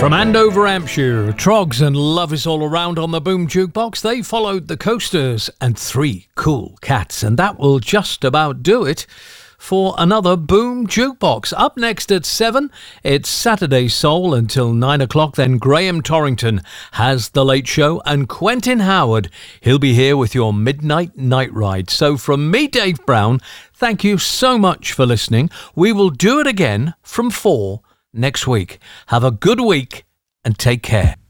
From Andover, Hampshire, Trogs and Love Is All Around on the Boom Jukebox. They followed the Coasters and Three Cool Cats, and that will just about do it for another Boom Jukebox. Up next at 7, it's Saturday Soul until 9 o'clock. Then Graham Torrington has The Late Show, and Quentin Howard, he'll be here with your Midnight Night Ride. So from me, Dave Brown, thank you so much for listening. We will do it again from 4 next week. Have a good week and take care.